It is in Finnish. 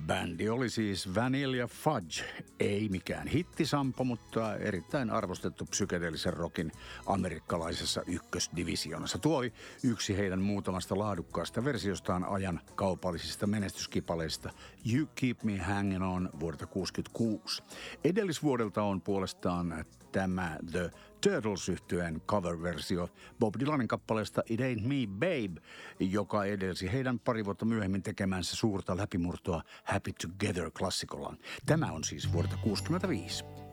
Bändi oli siis Vanilla Fudge, ei mikään hittisampo, mutta erittäin arvostettu psykedeellisen rockin amerikkalaisessa ykkösdivisioonassa. Tuo oli yksi heidän muutamasta laadukkaasta versiostaan ajan kaupallisista menestyskipaleista You Keep Me Hanging On vuodelta 1966. Edellisvuodelta on puolestaan tämä The Turtles-yhtyeen cover-versio Bob Dylanin kappaleesta It Ain't Me Babe, joka edelsi heidän pari vuotta myöhemmin tekemänsä suurta läpimurtoa Happy Together -klassikollaan. Tämä on siis vuodelta 1965.